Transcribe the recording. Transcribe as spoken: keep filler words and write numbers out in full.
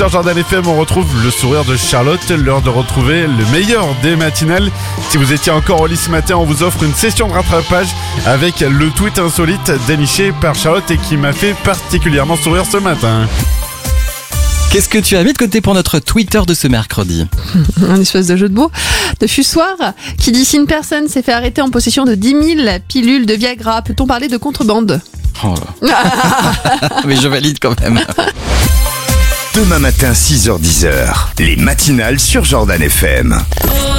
Sur Jordan F M, on retrouve le sourire de Charlotte, l'heure de retrouver le meilleur des matinales. Si vous étiez encore au lit ce matin, on vous offre une session de rattrapage avec le tweet insolite déniché par Charlotte et qui m'a fait particulièrement sourire ce matin. Qu'est-ce que tu as mis de côté pour notre Twitter de ce mercredi ? Un espèce de jeu de mots de Fussoir qui dit: si une personne s'est fait arrêter en possession de dix mille pilules de Viagra, peut-on parler de contrebande ? Oh là. Mais je valide quand même. Demain matin, six heures dix, les matinales sur Jordan F M.